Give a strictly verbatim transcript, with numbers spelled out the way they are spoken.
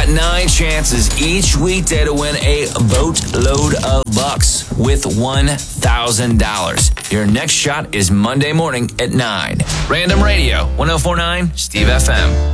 got nine chances each weekday to win a boatload of bucks with one thousand dollars. Your next shot is Monday morning at nine. Random Radio, one oh four point nine, Steve F M.